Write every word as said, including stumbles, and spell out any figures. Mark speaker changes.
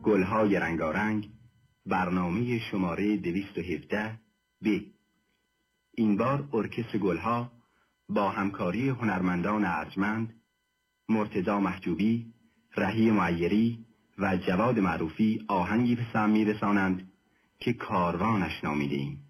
Speaker 1: گلهای رنگارنگ، برنامه شماره دویست و هفده ب. این بار ارکستر گلها با همکاری هنرمندان ارجمند مرتضی محجوبی، رهی معیری و جواد معروفی آهنگی به سمع می‌رسانند که کاروانش نامیده‌ایم.